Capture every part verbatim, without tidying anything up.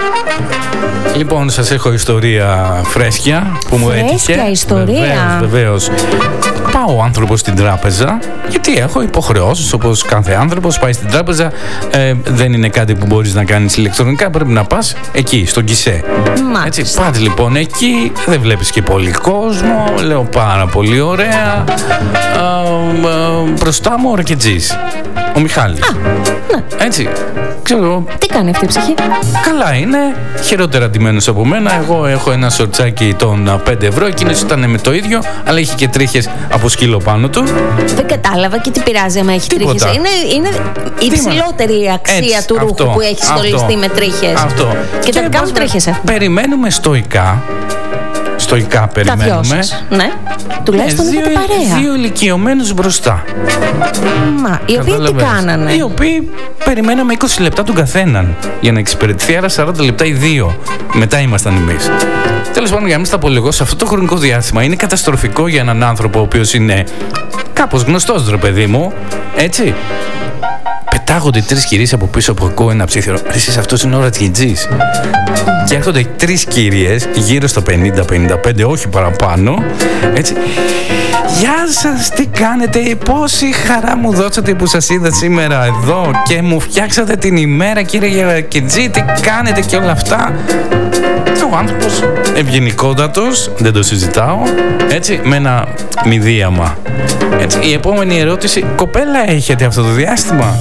Λοιπόν, σας έχω ιστορία φρέσκια που μου έτυχε. Φρέσκια ιστορία. Βεβαίως, βεβαίως. Πάω ο άνθρωπος στην τράπεζα, γιατί έχω υποχρεώσεις όπως κάθε άνθρωπος. Πάει στην τράπεζα, ε, δεν είναι κάτι που μπορείς να κάνεις ηλεκτρονικά, πρέπει να πας εκεί, στον γκισέ. Έτσι, πάτε λοιπόν εκεί, δεν βλέπεις και πολύ κόσμο, λέω πάρα πολύ ωραία. Ε, ε, μπροστά μου ο Ρακετζής, ο Μιχάλης. Α, ναι. Έτσι, ξέρω. Τι κάνει αυτή η ψυχή? Καλά είναι, χειρότερα ντυμένος από μένα. Εγώ έχω ένα σορτσάκι των πέντε ευρώ, εκείνος ήταν με το ίδιο, αλλά είχε και τρίχες από σκύλο πάνω του. Δεν κατάλαβα και τι πειράζει άμα έχει Τίποτα. τρίχες. Είναι, είναι η υψηλότερη αξία Έτσι, του ρούχου αυτό, που έχει στολιστεί με τρίχες. Αυτό. Και, και τα κάνουν τρίχες έχουν. Περιμένουμε στοικά. Στοικά περιμένουμε. Τα δυο σας, ναι. Τουλάχιστον δύο, έχετε παρέα. Δύο ηλικιωμένους μπροστά. Μα, οι οποίοι τι κάνανε? Οι οποίοι περιμέναμε είκοσι λεπτά τον καθέναν για να εξυπηρετηθεί, άρα σαράντα λεπτά οι δύο. Μετά ήμασταν εμείς. Τέλος πάντων, για να μην στα απολογώ, σε αυτό το χρονικό διάστημα είναι καταστροφικό για έναν άνθρωπο ο οποίος είναι κάπως γνωστός, ρε παιδί μου. Έτσι. Πετάγονται τρεις κυρίες από πίσω που ακούω ένα ψήθυρο. Εσείς αυτός είναι ο Ρατζιτζής. Και έρχονται τρεις κυρίες γύρω στο πενήντα πενήντα πέντε, όχι παραπάνω. Έτσι. Γεια σας, τι κάνετε? Πόση χαρά μου δώσατε που σας είδα σήμερα εδώ και μου φτιάξατε την ημέρα, κύριε Ρατζιτζή. Τι κάνετε και όλα αυτά. Ο άνθρωπος ευγενικότατος, δεν το συζητάω, έτσι, με ένα μηδίαμα. Έτσι, η επόμενη ερώτηση, κοπέλα έχετε αυτό το διάστημα?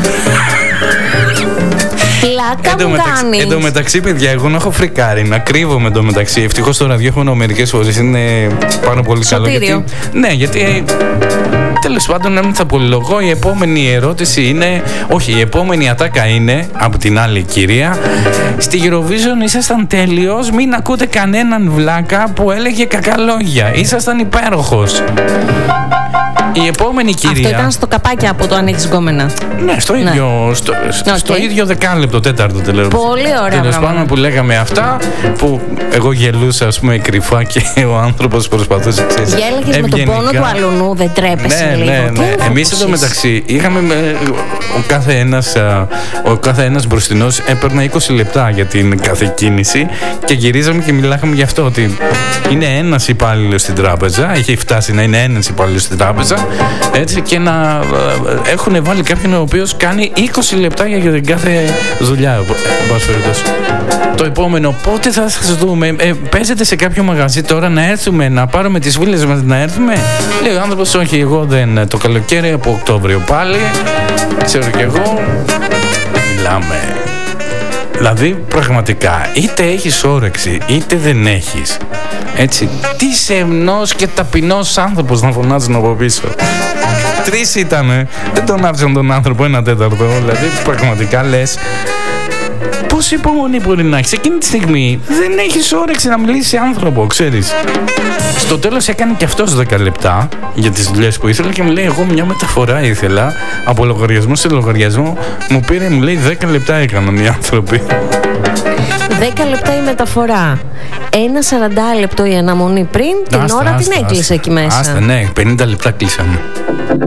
Πλάκα μου κάνεις. Εν τω μεταξύ, παιδιά, εγώ να έχω φρικάρει, να κρύβομαι εν τω μεταξύ. Ευτυχώς το ραδιόφωνο μερικές φορές είναι πάρα πολύ καλό. Γιατί, ναι, γιατί τέλος πάντων, να μην θα πολυλογώ, η επόμενη ερώτηση είναι, όχι, η επόμενη ατάκα είναι από την άλλη κυρία. Στη Eurovision ήσασταν τέλειος, μην ακούτε κανέναν βλάκα που έλεγε κακά λόγια. Ήσασταν υπέροχος. Η επόμενη κυρία. Αυτό ήταν στο καπάκι από το αν έχεις γκόμενα. Ναι, στο ναι. ίδιο, στο, okay. στο ίδιο δεκάλεπτο, τέταρτο τελείως. Πολύ ωραία. Τέλος πάντων που λέγαμε αυτά, που εγώ γελούσα, ας πούμε, κρυφά και ο άνθρωπος προσπαθούσε. Γέλαγες με τον πόνο του αλουνού, δεν τρέπεσαι ναι, λίγο? Ναι, ναι. Εμείς εδώ μεταξύ είχαμε, ο κάθε ένας, ο κάθε ένας μπροστινός έπαιρνε είκοσι λεπτά για την κάθε κίνηση και γυρίζαμε και μιλάγαμε γι' αυτό, ότι είναι ένας υπάλληλος στην τράπεζα, έχει φτάσει να είναι ένας υπάλληλος στην τράπεζα, έτσι, και να έχουν βάλει κάποιον ο οποίος κάνει είκοσι λεπτά για την κάθε δουλειά. Το επόμενο, πότε θα σας δούμε? Ε, παίζετε σε κάποιο μαγαζί τώρα, να έρθουμε, να πάρουμε τις φίλες μας να έρθουμε? Λέει ο άνθρωπος, όχι, εγώ δεν. Το καλοκαίρι από Οκτώβριο πάλι, ξέρω κι εγώ. Μιλάμε. Δηλαδή, πραγματικά, είτε έχεις όρεξη, είτε δεν έχεις. Έτσι, τι σεμνός και ταπεινός άνθρωπος να φωνάζουν από πίσω. Τρεις ήτανε, δεν τον άφησαν τον άνθρωπο ένα τέταρτο. Δηλαδή, πραγματικά λες, πόση υπομονή μπορεί να έχεις? Εκείνη τη στιγμή δεν έχεις όρεξη να μιλήσεις σε άνθρωπο, ξέρεις. Στο τέλος έκανε και αυτός δέκα λεπτά για τις δουλειές που ήθελε και μου λέει, εγώ μια μεταφορά ήθελα από λογαριασμό σε λογαριασμό. Μου πήρε, μου λέει, δέκα λεπτά έκαναν οι άνθρωποι. δέκα λεπτά η μεταφορά. Ένα σαράντα λεπτό η αναμονή πριν, την άστα, ώρα άστα, την έκλεισε άστα, εκεί μέσα. Άστα, ναι, πενήντα λεπτά κλείσαμε.